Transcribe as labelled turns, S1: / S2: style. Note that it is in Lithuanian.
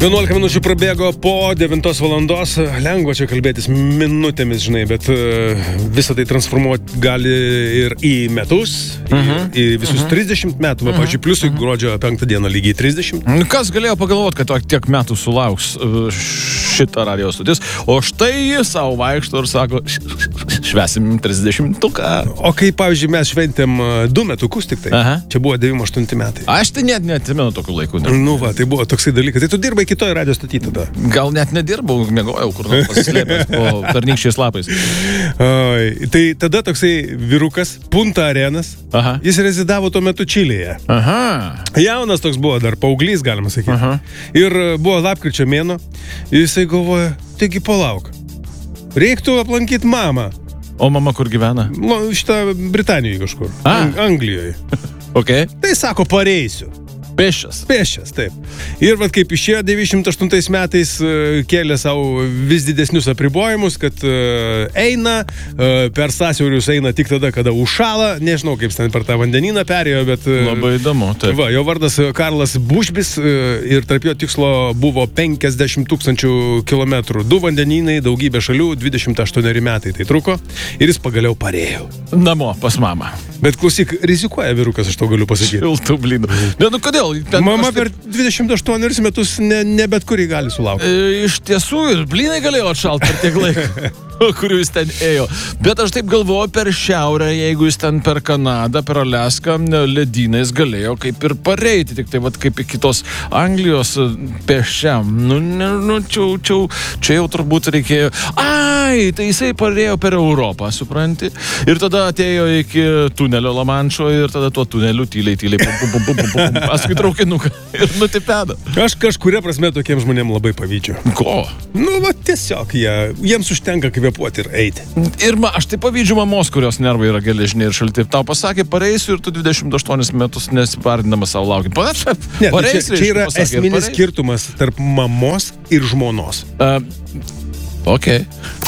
S1: 11 minučių prabėgo po 9 valandos. Lengva čia kalbėtis minutėmis, žinai, bet visą tai transformuoti gali ir į metus, į visus 30 metų. Pavyzdžiui, pliusui gruodžio 5 dieną lygiai 30.
S2: Kas galėjo pagalvoti, kad tiek metų sulauks šitą radio stotis, o štai jis savo vaikšto ir sako, švesim 30-tuką.
S1: O kai, pavyzdžiui, mes šventėm 2 metukus tik tai, čia buvo 98 metai.
S2: Aš tai net neatsimenu tokių laikų.
S1: Nu va, tai buvo toksai dalykas. Tai tu dirbai kitoj radio stoty tada?
S2: Gal net nedirbau, mėgojau kur nors pasislėpęs po pernykščiais lapais.
S1: Tai tada toksai vyrukas, Punta Arenas, jis rezidavo tuo metu Čilėje. Jaunas toks buvo, dar paauglys, galima sakyti. Ir buvo lapkričio mėnuo, jisai galvoja, taigi palauk, reiktų aplankyti mamą.
S2: O mama kur gyvena?
S1: Nu, šitą Britanijoje kažkur, Anglijoje.
S2: Okay.
S1: Tai sako, pareisiu. Pėsčias, taip. Ir vat kaip išėjo 98 metais kėlė savo vis didesnius apribojimus, kad eina, per sąsiaurius eina tik tada, kada užšala, nežinau, kaip ten per tą vandenyną perėjo, bet...
S2: Labai įdomu, taip.
S1: Va, jo vardas Karlas Bušbis ir tarp jo tikslo buvo 50 000 kilometrų. 2 vandenynai, daugybė šalių, 28 metai tai truko ir jis pagaliau parėjo.
S2: Namo, pas mamą.
S1: Bet klausyk, rizikuoja vyrukas, aš to galiu pasakyti.
S2: Šiltų blynų. Ne, nu kodėl?
S1: Mama per 28 metus ne bet kurį gali sulaukti.
S2: Iš tiesų ir blynai galėjo atšalti per tiek laiko, kuriuo jis ten ėjo. Bet aš taip galvoju, per šiaurę, jeigu jis ten per Kanadą, per Aliaską, ledynais galėjo kaip ir pareiti, tik tai vat kaip iki tos Anglijos pėsčiam. Čia jau turbūt reikėjo. Ai, tai jisai parėjo per Europą, supranti? Ir tada atėjo iki tunelio Lamanšo ir tada tuo tuneliu tyliai, paskui traukinuką ir nutipeda.
S1: Aš kažkuria prasme tokiems žmonėms labai pavydžiu.
S2: Ko?
S1: Nu, va, tiesiog jiems užtenka kvėpuoti ir eiti.
S2: Ir aš tai pavydžiu mamos, kurios nervai yra geležiniai ir šalti. Tau pasakė, pareisiu ir tu 28 metus nesipardinamas savo lauki.
S1: Čia yra esminis skirtumas tarp mamos ir žmonos.
S2: Okay.